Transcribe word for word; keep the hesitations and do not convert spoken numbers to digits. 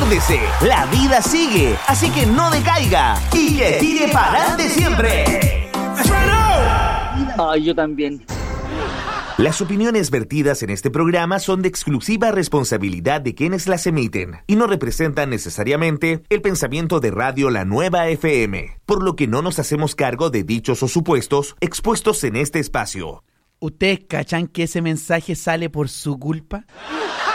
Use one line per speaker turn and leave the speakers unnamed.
Acuérdese, la vida sigue, así que no decaiga y que tire para adelante siempre.
Ay, yo también.
Las opiniones vertidas en este programa son de exclusiva responsabilidad de quienes las emiten y no representan necesariamente el pensamiento de Radio La Nueva F M, por lo que no nos hacemos cargo de dichos o supuestos expuestos en este espacio.
¿Ustedes cachan que ese mensaje sale por su culpa?